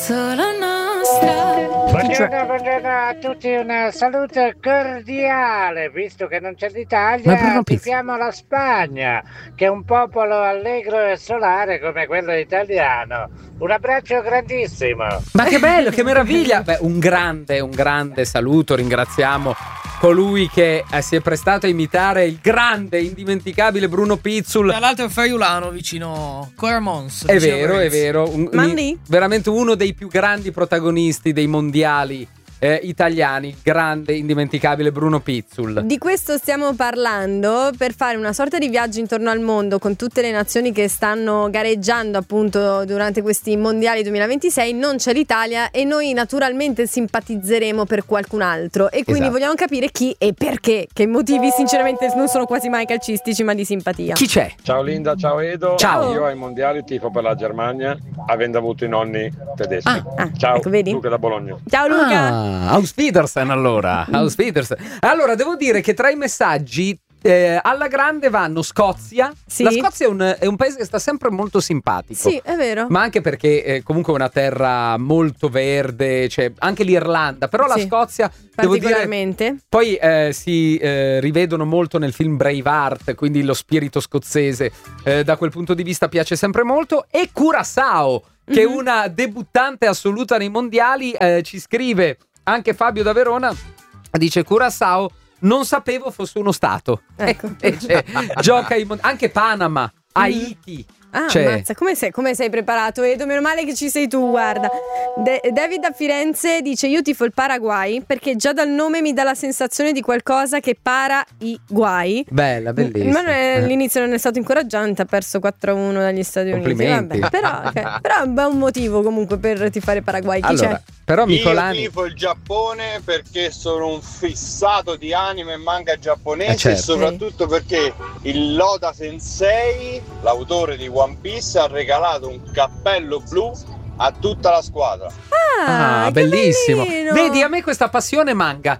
Solo nostra. Buongiorno a tutti, una salute cordiale, visto che non c'è l'Italia, tifiamo la Spagna, che è un popolo allegro e solare come quello italiano. Un abbraccio grandissimo. Ma che bello, che meraviglia! Beh, un grande saluto, ringraziamo colui che si è prestato a imitare il grande, indimenticabile Bruno Pizzul. Tra l'altro è friulano, vicino Coramons. È vero. Veramente uno dei più grandi protagonisti dei mondiali italiani, grande, indimenticabile Bruno Pizzul. Di questo stiamo parlando per fare una sorta di viaggio intorno al mondo con tutte le nazioni che stanno gareggiando appunto durante questi mondiali 2026. Non c'è l'Italia e noi naturalmente simpatizzeremo per qualcun altro e quindi vogliamo capire chi e perché, che motivi sinceramente non sono quasi mai calcistici ma di simpatia. Chi c'è? Ciao Linda, ciao Edo. Ciao. Io ai mondiali tifo per la Germania, avendo avuto i nonni tedeschi. Ciao, ecco, vedi? Luca da Bologna. Ciao Luca. Aus Wiedersehen allora. Aus Wiedersehen. Allora, devo dire che tra i messaggi alla grande vanno Scozia. Sì. La Scozia è un paese che sta sempre molto simpatico. Sì, è vero. Ma anche perché comunque è una terra molto verde, cioè anche l'Irlanda, però la Scozia devo particolarmente. Dire, poi si rivedono molto nel film Braveheart, quindi lo spirito scozzese da quel punto di vista piace sempre molto. E Curaçao, che è una debuttante assoluta nei mondiali, ci scrive anche Fabio da Verona, dice Curaçao non sapevo fosse uno stato. Ecco. Gioca anche Panama, Haiti. Ammazza, come sei preparato, Edo? Meno male che ci sei tu, guarda. David da Firenze dice: io tifo il Paraguay perché già dal nome mi dà la sensazione di qualcosa che para i guai. Bella, bellissima. Ma l'inizio non è stato incoraggiante, ha perso 4-1 dagli Stati Uniti. Vabbè, però è un buon motivo comunque per tifare Paraguay. Chi c'è? Però Micolani... Io tifo il Giappone perché sono un fissato di anime e manga giapponese, e soprattutto perché il Loda Sensei, l'autore di One Piece, ha regalato un cappello blu a tutta la squadra. Bellissimo. bellino. Vedi, a me questa passione manga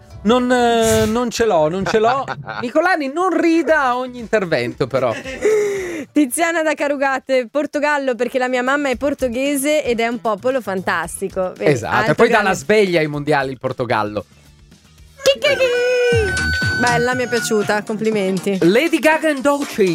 non ce l'ho. Micolani, non rida a ogni intervento, però. Tiziana da Carugate, Portogallo perché la mia mamma è portoghese ed è un popolo fantastico. Vedi, esatto, e poi dà la sveglia ai mondiali il Portogallo. Bella, mi è piaciuta, complimenti. Lady Gaga and Dolce.